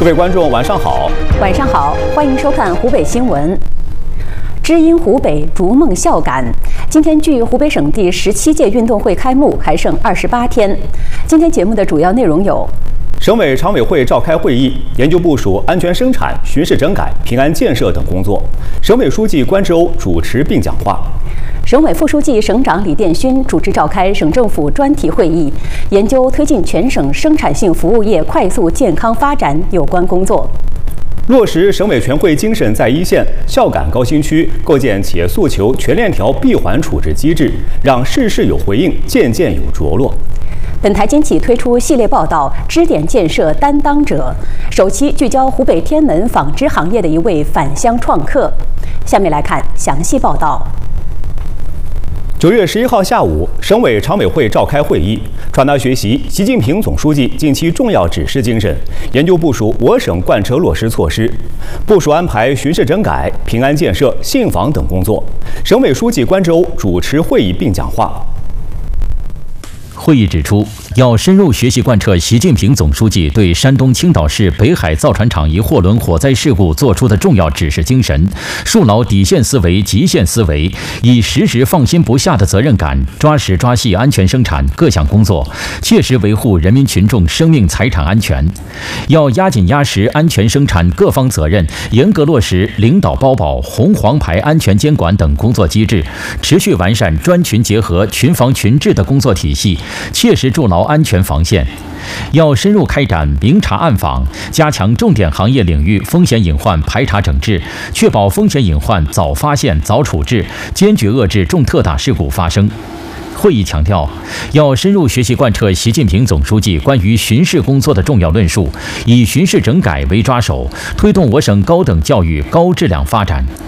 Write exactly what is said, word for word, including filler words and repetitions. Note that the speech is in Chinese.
位观众，晚上好。 晚上好，欢迎收看湖北新闻。知音湖北，逐梦孝感。今天距湖北省第十七届运动会开幕还剩二十八天。今天节目的主要内容有： 省委常委会召开会议，研究部署安全生产、巡视整改、平安建设等工作。省委书记关志欧主持并讲话。 省委副书记、省长李殿勋主持召开省政府专题会议，研究推进全省生产性服务业快速健康发展有关工作。 落实省委全会精神在一线，孝感高新区，构建企业诉求全链条闭环处置机制，让事事有回应，件件有着落。 本台今起推出系列报道《支点建设担当者》，首期聚焦湖北天门纺织行业的一位返乡创客。下面来看详细报道。 九月十一号下午，省委常委会召开会议，传达学习习近平总书记近期重要指示精神，研究部署我省贯彻落实措施，部署安排巡视整改、平安建设、信访等工作。省委书记关志欧主持会议并讲话。 会议指出，要深入学习贯彻习近平总书记对山东青岛市北海造船厂一货轮火灾事故作出的重要指示精神，树牢底线思维、极限思维，以时时放心不下的责任感，抓实抓细安全生产各项工作，切实维护人民群众生命财产安全。要压紧压实安全生产各方责任，严格落实领导包保、红黄牌安全监管等工作机制，持续完善专群结合、群防群治的工作体系，切实筑牢安全防线。要深入开展明察暗访，加强重点行业领域风险隐患排查整治，确保风险隐患早发现、早处置，坚决遏制重特大事故发生。会议强调，要深入学习贯彻习近平总书记关于巡视工作的重要论述，以巡视整改为抓手，推动我省高等教育高质量发展。